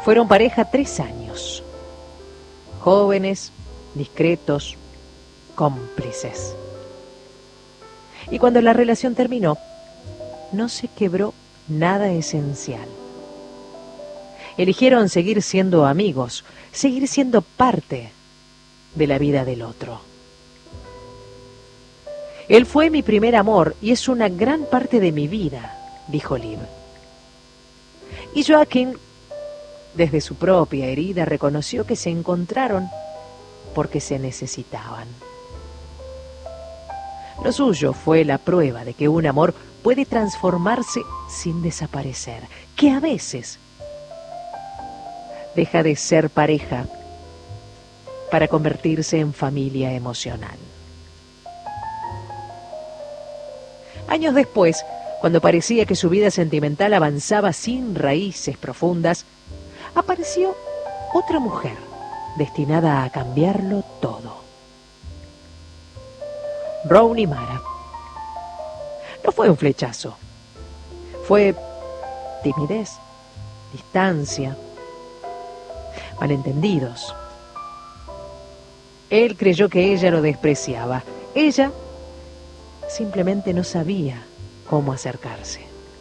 Fueron pareja 3 años. Jóvenes, discretos, cómplices. Y cuando la relación terminó, no se quebró nada esencial. Eligieron seguir siendo amigos, seguir siendo parte de la vida del otro. Él fue mi primer amor y es una gran parte de mi vida, dijo Liv. Y Joaquín, desde su propia herida, reconoció que se encontraron porque se necesitaban. Lo suyo fue la prueba de que un amor puede transformarse sin desaparecer, que a veces deja de ser pareja para convertirse en familia emocional. Años después, cuando parecía que su vida sentimental avanzaba sin raíces profundas, apareció otra mujer destinada a cambiarlo todo. Rowney Mara. No fue un flechazo. Fue timidez, distancia, malentendidos. Él creyó que ella lo despreciaba. Ella simplemente no sabía cómo acercarse.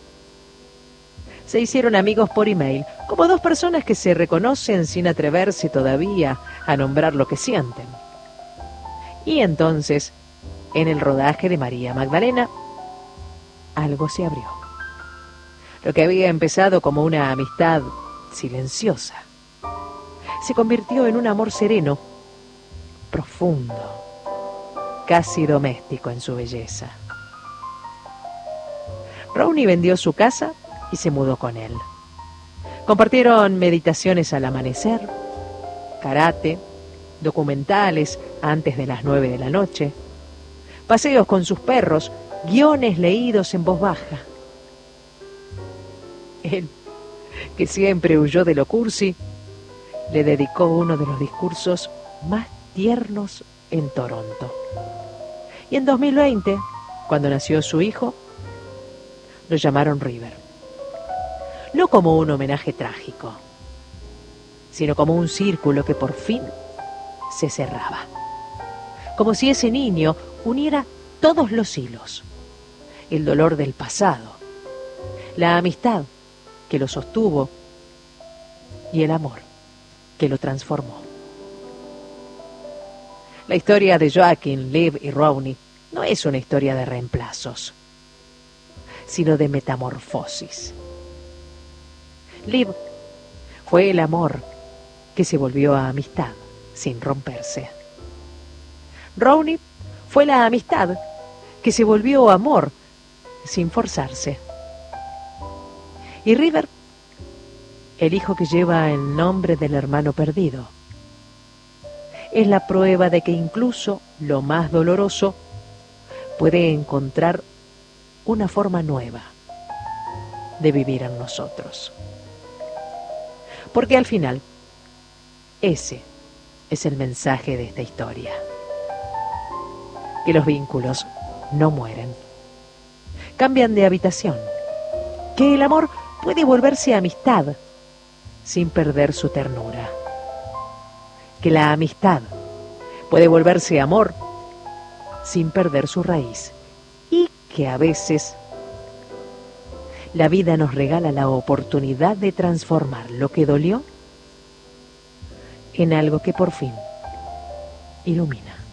Se hicieron amigos por email, como dos personas que se reconocen sin atreverse todavía a nombrar lo que sienten. Y entonces, en el rodaje de María Magdalena, algo se abrió. Lo que había empezado como una amistad silenciosa se convirtió en un amor sereno, profundo, casi doméstico en su belleza. Rowney vendió su casa y se mudó con él. Compartieron meditaciones al amanecer, karate, documentales antes de las 9 de la noche, paseos con sus perros, guiones leídos en voz baja. Él, que siempre huyó de lo cursi, le dedicó uno de los discursos más tiernos en Toronto. Y en 2020, cuando nació su hijo, lo llamaron River. No como un homenaje trágico, sino como un círculo que por fin se cerraba. Como si ese niño uniera todos los hilos. El dolor del pasado, la amistad que lo sostuvo y el amor que lo transformó. La historia de Joaquín, Liv y Rowney no es una historia de reemplazos, sino de metamorfosis. Liv fue el amor que se volvió a amistad sin romperse. Rowney fue la amistad que se volvió amor sin forzarse. Y River, el hijo que lleva el nombre del hermano perdido, es la prueba de que incluso lo más doloroso puede encontrar una forma nueva de vivir en nosotros. Porque al final, ese es el mensaje de esta historia. Que los vínculos no mueren. Cambian de habitación. Que el amor puede volverse amistad sin perder su ternura. Que la amistad puede volverse amor sin perder su raíz. Y que a veces la vida nos regala la oportunidad de transformar lo que dolió en algo que por fin ilumina.